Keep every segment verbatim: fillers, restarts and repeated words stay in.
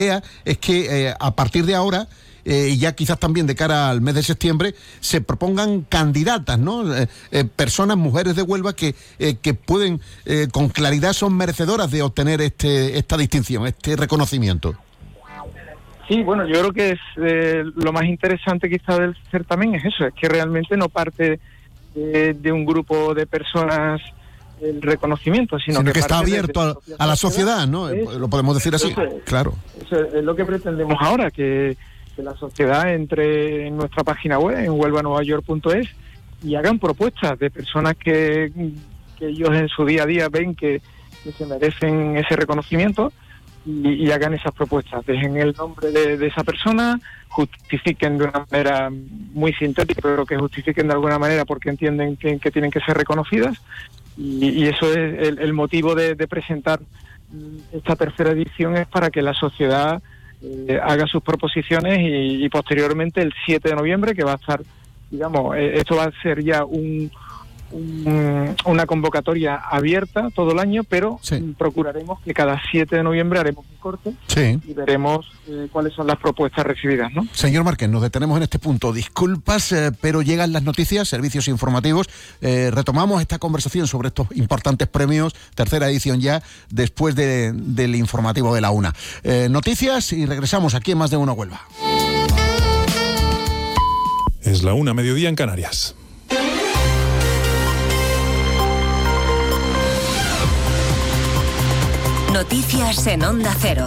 es que eh, a partir de ahora, eh, y ya quizás también de cara al mes de septiembre, se propongan candidatas, ¿no? Eh, eh, personas, mujeres de Huelva que, eh, que pueden, eh, con claridad, son merecedoras de obtener este esta distinción, este reconocimiento. Sí, bueno, yo creo que es eh, lo más interesante quizá del certamen es eso, es que realmente no parte de, de un grupo de personas el reconocimiento, sino, sino que, que está abierto de, de a, a la sociedad, ¿no? Eso, lo podemos decir así, eso, claro. Eso es lo que pretendemos ahora, que, que la sociedad entre en nuestra página web, en huelva nueva york punto es, y hagan propuestas de personas que, que ellos en su día a día ven que, que se merecen ese reconocimiento, y, y hagan esas propuestas, dejen el nombre de, de esa persona, justifiquen de una manera muy sintética, pero que justifiquen de alguna manera porque entienden que, que tienen que ser reconocidas. Y, y eso es el, el motivo de, de presentar esta tercera edición, es para que la sociedad eh, haga sus proposiciones y, y posteriormente el siete de noviembre, que va a estar, digamos, eh, esto va a ser ya un, un, una convocatoria abierta todo el año, pero sí. procuraremos que cada siete de noviembre haremos un corte sí. y veremos eh, cuáles son las propuestas recibidas, ¿no? Señor Márquez, nos detenemos en este punto. Disculpas, eh, pero llegan las noticias, servicios informativos. Eh, retomamos esta conversación sobre estos importantes premios, tercera edición ya, después de, del informativo de la una. Eh, noticias y regresamos aquí en Más de Uno Huelva. Es la una, mediodía en Canarias. Noticias en Onda Cero.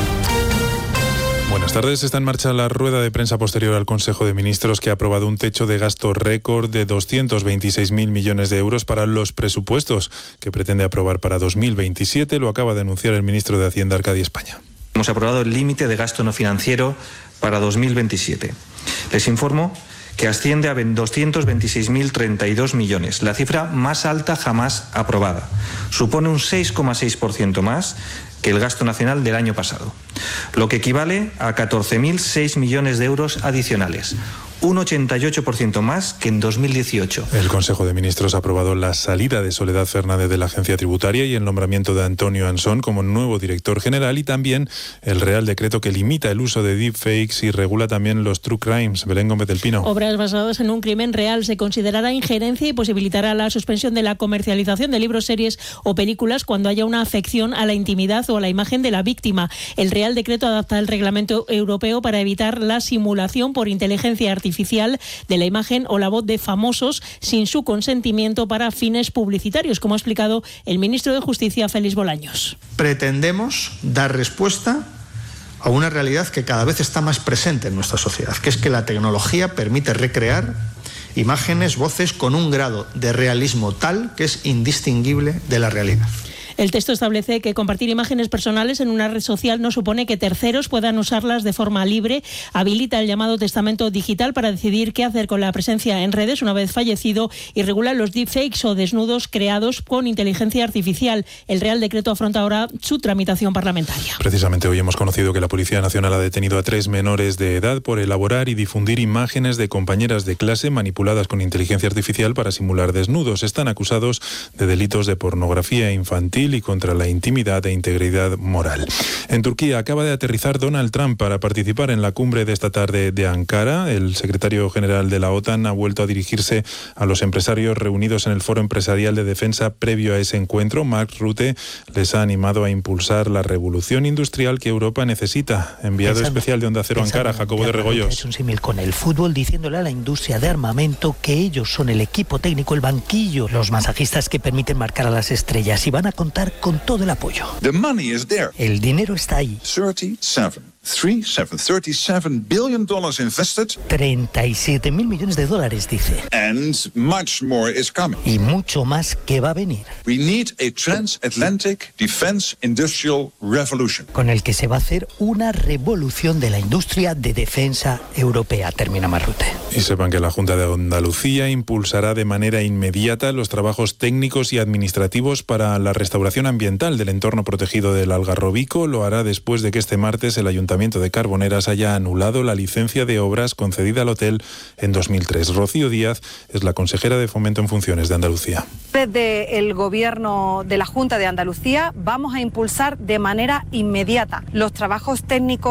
Buenas tardes. Está en marcha la rueda de prensa posterior al Consejo de Ministros, que ha aprobado un techo de gasto récord de doscientos veintiséis mil millones de euros para los presupuestos que pretende aprobar para dos mil veintisiete. Lo acaba de anunciar el ministro de Hacienda, Arcadi España. Hemos aprobado el límite de gasto no financiero para dos mil veintisiete. Les informo que asciende a doscientos veintiséis mil treinta y dos millones, la cifra más alta jamás aprobada. Supone un seis coma seis por ciento más que el gasto nacional del año pasado, lo que equivale a catorce mil seis millones de euros adicionales, un ochenta y ocho por ciento más que en dos mil dieciocho. El Consejo de Ministros ha aprobado la salida de Soledad Fernández de la Agencia Tributaria y el nombramiento de Antonio Ansón como nuevo director general, y también el Real Decreto que limita el uso de deepfakes y regula también los true crimes. Belén Gómez del Pino. Obras basadas en un crimen real se considerará injerencia y posibilitará la suspensión de la comercialización de libros, series o películas cuando haya una afección a la intimidad o a la imagen de la víctima. El Real Decreto adapta el reglamento europeo para evitar la simulación por inteligencia artificial de la imagen o la voz de famosos sin su consentimiento para fines publicitarios, como ha explicado el ministro de Justicia, Félix Bolaños. Pretendemos dar respuesta a una realidad que cada vez está más presente en nuestra sociedad, que es que la tecnología permite recrear imágenes, voces con un grado de realismo tal que es indistinguible de la realidad. El texto establece que compartir imágenes personales en una red social no supone que terceros puedan usarlas de forma libre. Habilita el llamado testamento digital para decidir qué hacer con la presencia en redes una vez fallecido, y regula los deepfakes o desnudos creados con inteligencia artificial. El Real Decreto afronta ahora su tramitación parlamentaria. Precisamente hoy hemos conocido que la Policía Nacional ha detenido a tres menores de edad por elaborar y difundir imágenes de compañeras de clase manipuladas con inteligencia artificial para simular desnudos. Están acusados de delitos de pornografía infantil y contra la intimidad e integridad moral. En Turquía acaba de aterrizar Donald Trump para participar en la cumbre de esta tarde de Ankara. El secretario general de la OTAN ha vuelto a dirigirse a los empresarios reunidos en el Foro Empresarial de Defensa previo a ese encuentro. Mark Rutte les ha animado a impulsar la revolución industrial que Europa necesita. Enviado pensando, especial de Onda Cero a Ankara, Jacobo de Regoyos. Es un símil con el fútbol, diciéndole a la industria de armamento que ellos son el equipo técnico, el banquillo, los masajistas que permiten marcar a las estrellas, y van a contar con todo el apoyo. The money is there. El dinero está ahí. thirty-seven billion dollars invested. treinta y siete mil millones de dólares, dice. And much more is coming. Y mucho más que va a venir. We need a transatlantic defense industrial revolution. Con el que se va a hacer una revolución de la industria de defensa europea, termina Marrute. Y sepan que la Junta de Andalucía impulsará de manera inmediata los trabajos técnicos y administrativos para la restauración ambiental del entorno protegido del Algarrobico. Lo hará después de que este martes el Ayuntamiento de Carboneras haya anulado la licencia de obras concedida al hotel en dos mil tres. Rocío Díaz es la consejera de Fomento en Funciones de Andalucía. Desde el Gobierno de la Junta de Andalucía vamos a impulsar de manera inmediata los trabajos técnicos